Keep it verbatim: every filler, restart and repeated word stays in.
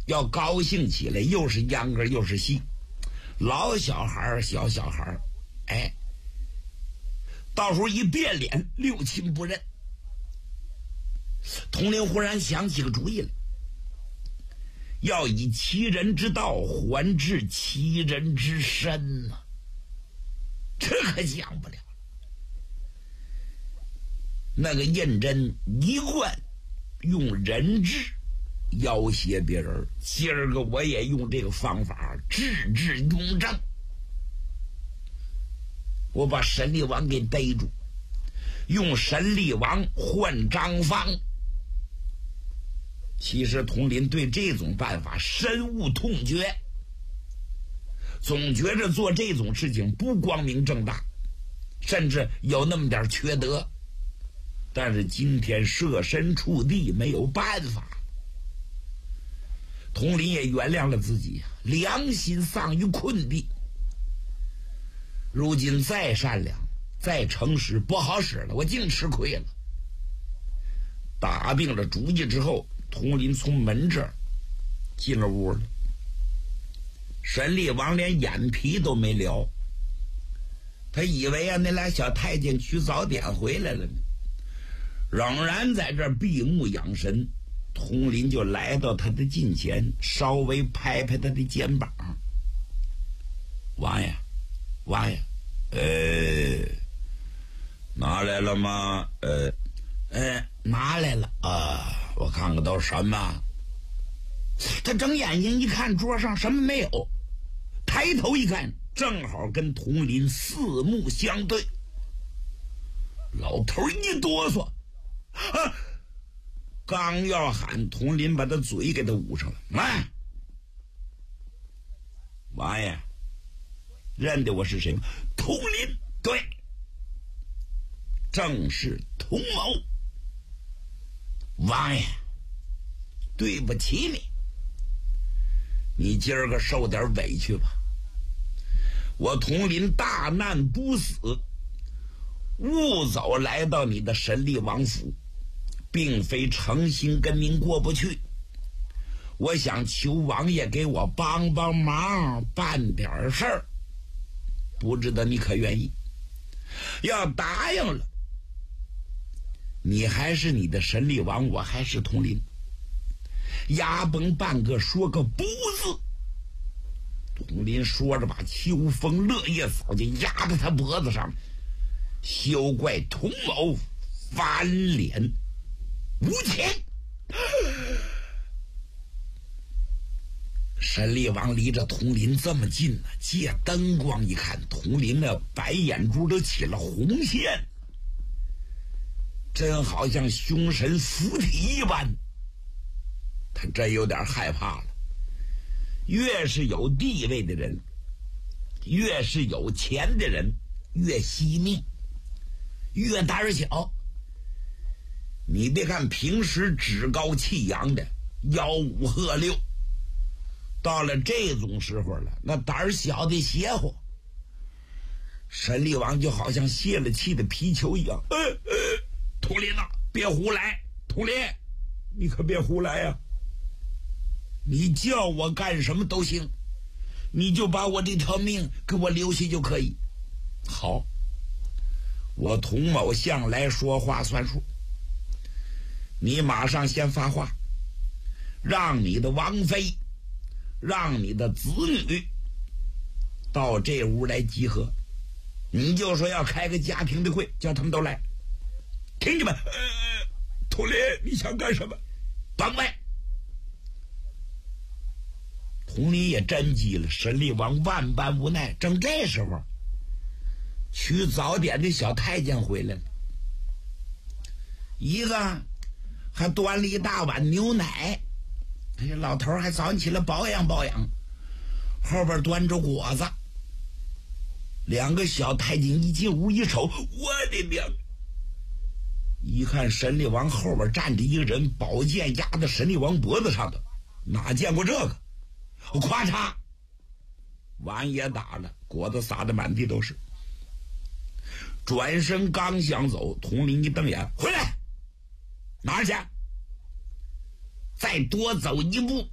要高兴起来，又是秧歌又是戏，老小孩小小孩哎，到时候一变脸，六亲不认。统领忽然想起个主意来，要以其人之道还治其人之身呐、啊，这可讲不了。那个胤禛一贯用人质要挟别人，今儿个我也用这个方法治治雍正，我把神力王给逮住，用神力王换张方。其实统领对这种办法深恶痛绝，总觉着做这种事情不光明正大，甚至有那么点缺德。但是今天设身处地，没有办法。统领也原谅了自己，良心丧于困地。如今再善良再诚实不好使了，我净吃亏了。打定了主意之后，统领从门这儿进了屋了。神力王连眼皮都没撩，他以为啊那俩小太监取早点回来了呢，仍然在这儿闭目养神。统领就来到他的近前，稍微拍拍他的肩膀：“王爷，王爷，呃，拿来了吗？呃，呃，拿来了啊，我看看都什么。”他睁眼睛一看，桌上什么没有，抬头一看，正好跟统领四目相对。老头一哆嗦，啊！刚要喊，统领把他嘴给他捂上了。来，王爷，认得我是谁吗？统领，对，正是童某。王爷，对不起你，你今儿个受点委屈吧。我统领大难不死，误走来到你的神力王府，并非诚心跟您过不去，我想求王爷给我帮帮忙，办点事儿，不知道你可愿意？要答应了，你还是你的神力王，我还是统领，压崩半个说个不字。统领说着，把秋风落叶扫就压在他脖子上，休怪童某翻脸无情。神力王离着统领这么近呢，借灯光一看，统领的白眼珠都起了红线，真好像凶神附体一般。他真有点害怕了。越是有地位的人，越是有钱的人，越惜命，越胆小。你别看平时趾高气扬的，吆五喝六，到了这种时候了，那胆小的邪乎。神力王就好像泄了气的皮球一样，呃呃，统领啊，别胡来，统领，你可别胡来呀、啊！你叫我干什么都行，你就把我这条命给我留下就可以。好，我童某向来说话算数，你马上先发话，让你的王妃，让你的子女到这屋来集合，你就说要开个家庭的会，叫他们都来。听见没？呃，统领，你想干什么？帮外。统领也真急了，神力王万般无奈。正这时候，取早点的小太监回来了，一个还端了一大碗牛奶，这老头还早起来保养保养，后边端着果子。两个小太监一进屋一瞅，我的娘！一看神力王后边站着一个人，宝剑压在神力王脖子上头，哪见过这个？咵嚓，碗也打了，果子撒的满地都是。转身刚想走，统领一瞪眼，回来，哪儿去？再多走一步，